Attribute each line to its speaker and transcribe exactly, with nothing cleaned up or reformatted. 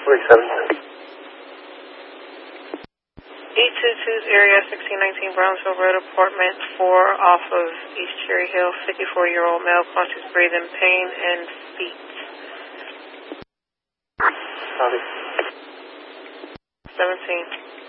Speaker 1: forty-seven.
Speaker 2: eight two two area sixteen nineteen Brownsville Road, apartment four off of East Cherry Hill, fifty-four-year-old male, conscious breathing, pain and feet.
Speaker 1: Copy.
Speaker 2: seventeen.